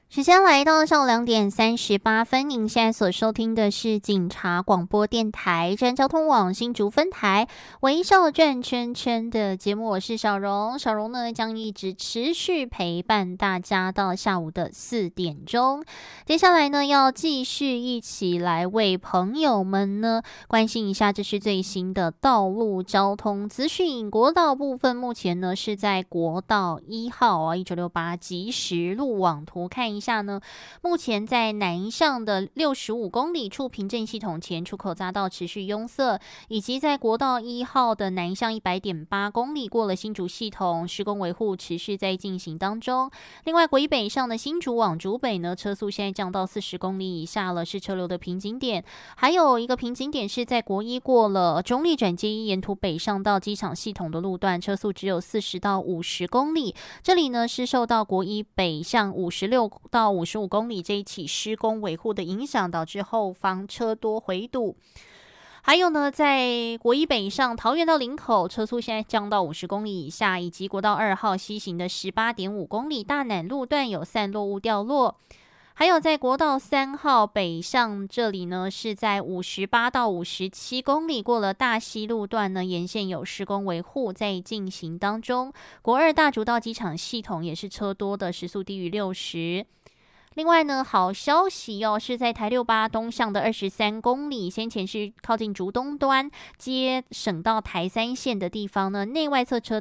时间来到上午2:38，您现在所收听的是警察广播电台站交通网新竹分台微笑转圈圈的节目，我是小荣。小荣呢将一直持续陪伴大家到下午的4点钟。接下来呢要继续一起来为朋友们呢关心一下这是最新的道路交通资讯。国道部分目前呢是在国道1号1968即时路网图看一下呢，目前在南上的65公里处平镇系统前出口匝道持续拥塞，以及在国道1号的南向100.8公里过了新竹系统施工维护持续在进行当中。另外国一北上的新竹往竹北呢，车速现在降到40公里以下了，是车流的瓶颈点。还有一个瓶颈点是在国一过了中立转接1沿途北上到机场系统的路段，车速只有40到50公里。这里呢是受到国一北向56到55公里这一起施工维护的影响，导致后方车多回堵。还有呢，在国一北上桃园到林口，车速现在降到50公里以下，以及国道2号西行的18.5公里大南路段有散落物掉落。还有在国道3号北上，这里呢是在58到57公里过了大溪路段呢，沿线有施工维护在进行当中。国2大竹到机场系统也是车多的，时速低于60。另外呢，好消息是在台68东向的23公里，先前是靠近竹东端接省到台3线的地方呢，内外侧车